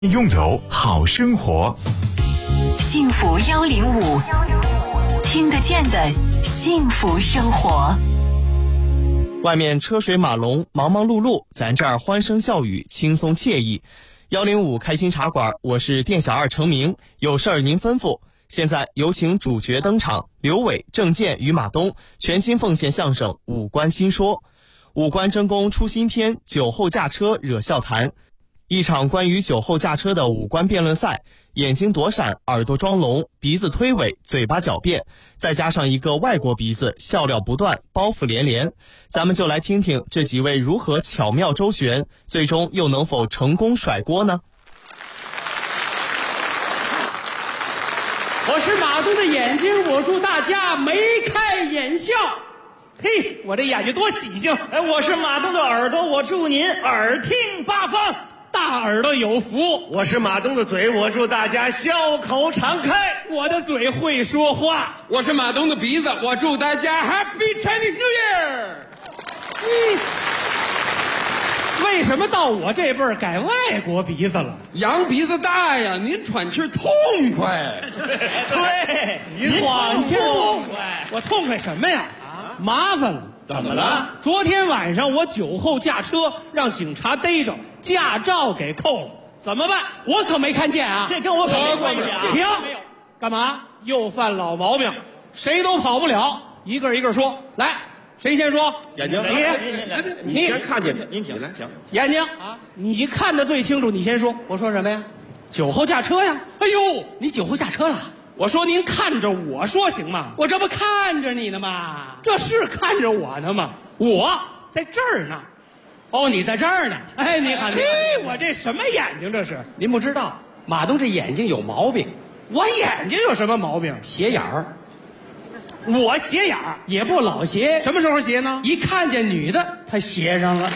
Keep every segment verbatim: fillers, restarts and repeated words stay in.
拥有好生活。 幸福幺零五，听得见的幸福生活。 外面车水马龙，忙忙碌碌，咱这儿欢声笑语，轻松惬意。幺零五开心茶馆，我是店小二程明，有事儿您吩咐。现在有请主角登场，刘伟、郑健与马东全新奉献相声《五官新说》。五官争功出新篇，酒后驾车惹笑谈。一场关于酒后驾车的五官辩论赛，眼睛躲闪，耳朵装聋，鼻子推诿，嘴巴狡辩，再加上一个外国鼻子，笑料不断，包袱连连。咱们就来听听这几位如何巧妙周旋，最终又能否成功甩锅呢？ 我是马东的眼睛，我祝大家眉开眼笑。嘿，我这眼睛多喜庆！ 哎，我是马东的耳朵，我祝您耳听八方。 大耳朵有福。 我是马东的嘴，我祝大家笑口常开。 我的嘴会说话。 我是马东的鼻子，我祝大家 Happy Chinese New Year。 嗯，为什么到我这辈儿改外国鼻子了？ 洋鼻子大呀，您喘气痛快。 对， 您喘气痛快。我痛快什么呀？啊，麻烦了。 怎么了？ 昨天晚上我酒后驾车，让警察逮着，驾照给扣了，怎么办？我可没看见啊！ 这跟我可没关系啊！ 停！干嘛？又犯老毛病，谁都跑不了。一个一个说，来，谁先说？ 眼睛， 你你先看见，您请来，请眼睛啊！你看得最清楚，你先说。我说什么呀？酒后驾车呀！哎呦，你酒后驾车了？我说您看着我说行吗？我这不看着你呢吗？这是看着我呢吗？我在这儿呢。哦，你在这儿呢。哎，你看，嘿，我这什么眼睛这是？您不知道，马东这眼睛有毛病。我眼睛有什么毛病？斜眼儿。我斜眼儿也不老斜，什么时候斜呢？一看见女的，他斜上了。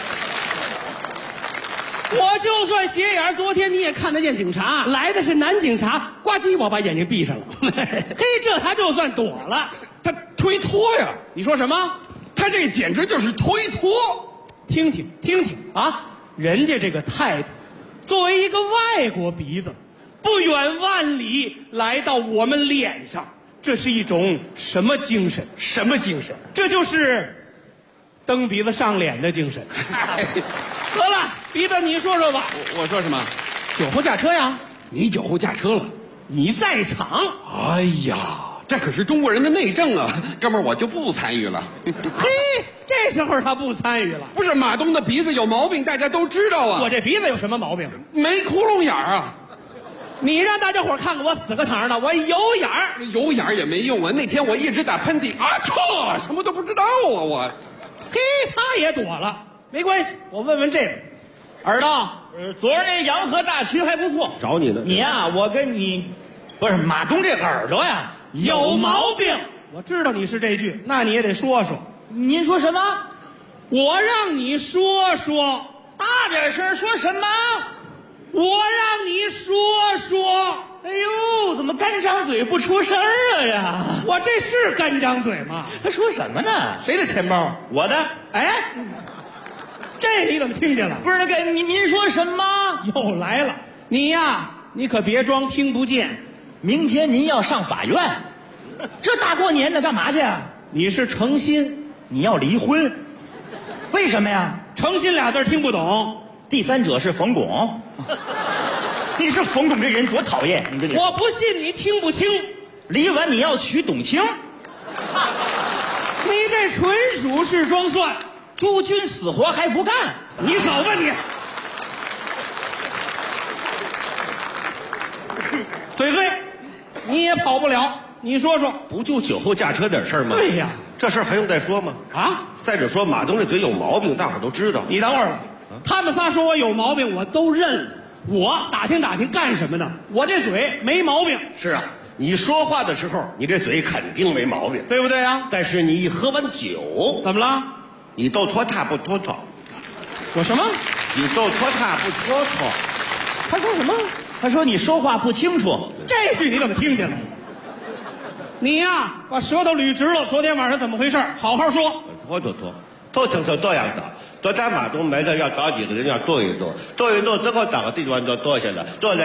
我就算斜眼，昨天你也看得见警察，来的是男警察，呱唧我把眼睛闭上了。嘿，这他就算躲了。 他推脱呀！ 你说什么？ 他这简直就是推脱。 听听听听啊，人家这个态度，作为一个外国鼻子，不远万里来到我们脸上，这是一种什么精神？什么精神？这就是蹬鼻子上脸的精神。得了，鼻子你说说吧。 我我说什么？ 酒后驾车呀？ 你酒后驾车了？ 你在场？ 哎呀，这可是中国人的内政啊，哥们儿我就不参与了。 嘿，这时候他不参与了。 不是马东的鼻子有毛病，大家都知道啊。 我这鼻子有什么毛病？ 没窟窿眼儿啊。 你让大家伙看看我死个堂的，我有眼儿。 有眼儿也没用啊！那天我一直打喷嚏，啊操，什么都不知道啊我。 嘿，他也躲了。没关系，我问问这个耳朵。 呃，昨儿那洋河大曲还不错， 找你呢。 你呀，我跟你，不是马东这个耳朵呀有毛病。 我知道你是这句，那你也得说说。 您说什么？ 我让你说说， 大点声，说什么？ 我让你说说。 哎呦，怎么干张嘴不出声啊呀？ 我这是干张嘴吗？ 他说什么呢？ 谁的钱包？ 我的。 哎，这你怎么听见了？ 不是那个您您说什么？ 又来了，你呀，你可别装听不见。 明天您要上法院，这大过年的干嘛去啊？ 你是诚心， 你要离婚，为什么呀？ 诚心俩字听不懂。 第三者是冯巩。你是冯巩这人多讨厌！你这我不信你听不清。 离完你要娶董卿， 你这纯属是装蒜。 诸君死活还不干， 你走吧你！嘴嘴，你也跑不了。你说说， 不就酒后驾车点事儿吗？ 对呀， 这事儿还用再说吗？ 啊！ 再者说，马东这嘴有毛病，大伙儿都知道。 你等会儿吧，他们仨说我有毛病，我都认了。我打听打听干什么呢？我这嘴没毛病。 是啊，你说话的时候，你这嘴肯定没毛病， 对不对啊？ 但是你一喝完酒， 怎么了？ 你都拖沓不拖沓？ 我什么？ 你都拖沓不拖沓？ 他说什么？ 他说你说话不清楚。 这句你怎么听见了？你呀，把舌头捋直了。昨天晚上怎么回事？好好说。 拖拖拖， 头疼成这样的。坐在马桶没人要找几个人要坐一坐，坐一坐之后找个地方就坐下了，坐来。